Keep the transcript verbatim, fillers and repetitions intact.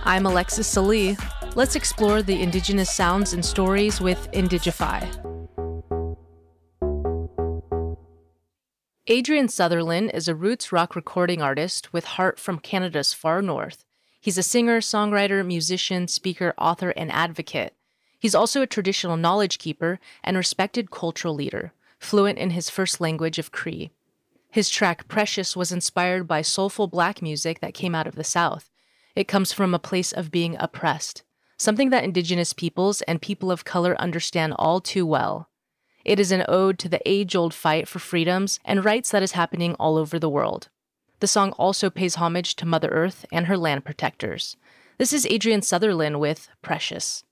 I'm Alexis Salee. Let's explore the Indigenous sounds and stories with Indigify. Adrian Sutherland is a roots rock recording artist with heart from Canada's far north. He's a singer, songwriter, musician, speaker, author, and advocate. He's also a traditional knowledge keeper and respected cultural leader, fluent in his first language of Cree. His track Precious was inspired by soulful Black music that came out of the South. It comes from a place of being oppressed, something that Indigenous peoples and people of color understand all too well. It is an ode to the age-old fight for freedoms and rights that is happening all over the world. The song also pays homage to Mother Earth and her land protectors. This is Adrian Sutherland with Precious.